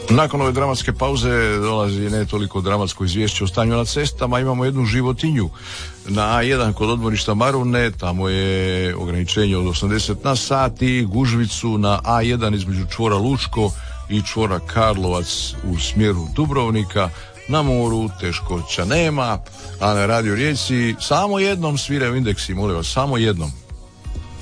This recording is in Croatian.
Nakon ove dramatske pauze dolazi ne toliko dramatsko izvješće o stanju na cestama, imamo jednu životinju na A1 kod odmorišta Marune, tamo je ograničenje od 80 na sat i gužvicu na A1 između čvora Lučko i čvora Karlovac u smjeru Dubrovnika. Na moru teškoća nema, a na Radio Rijeci samo jednom sviraju indeksi, molim vas, samo jednom.